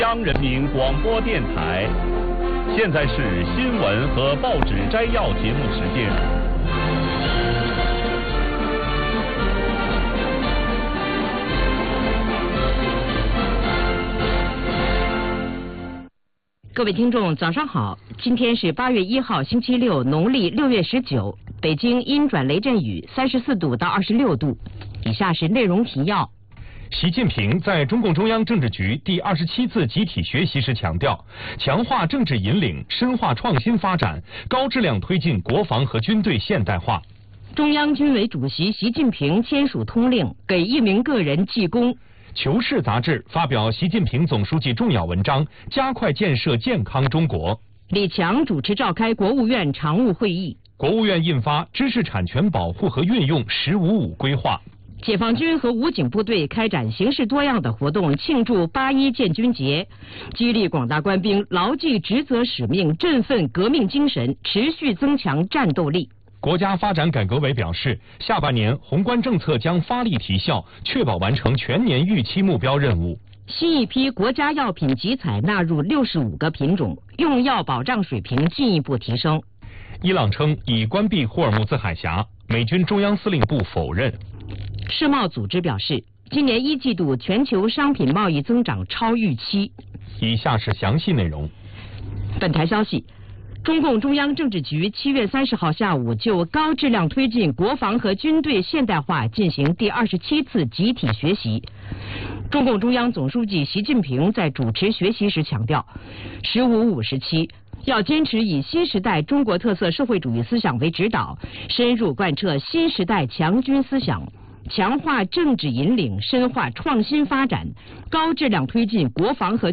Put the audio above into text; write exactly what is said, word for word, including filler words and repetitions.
央人民广播电台，现在是新闻和报纸摘要节目时间。 各位听众，早上好！今天是八月一号，星期六，农历六月十九。北京阴转雷阵雨，三十四度到二十六度。以下是内容提要。 习近平在中共中央政治局第二十七次集体学习时强调，强化政治引领，深化创新发展，高质量推进国防和军队现代化。 中央军委主席习近平签署通令，给一名个人记功。 求是杂志发表习近平总书记重要文章，加快建设健康中国。 李强主持召开国务院常务会议。 国务院印发知识产权保护和运用“十五五”规划。 解放军和武警部队开展形式多样的活动，庆祝八一建军节，激励广大官兵牢记职责使命，振奋革命精神，持续增强战斗力。 国家发展改革委表示，下半年宏观政策将发力提效，确保完成全年预期目标任务。 新一批国家药品集采纳入六十五个品种，用药保障水平进一步提升。 伊朗称已关闭霍尔木兹海峡，美军中央司令部否认。 世贸组织表示，今年一季度全球商品贸易增长超预期。 以下是详细内容。 本台消息，中共中央政治局七月三十号下午就高质量推进国防和军队现代化进行第二十七次集体学习。中共中央总书记习近平在主持学习时强调，十五五时期要坚持以新时代中国特色社会主义思想为指导，深入贯彻新时代强军思想，强化政治引领，深化创新发展，高质量推进国防和